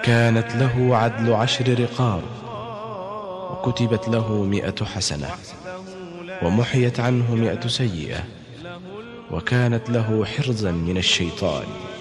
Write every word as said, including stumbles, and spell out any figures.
كانت له عدل عشر رقاب، وكتبت له مئة حسنة، ومحيت عنه مئة سيئة، وكانت له حرزا من الشيطان.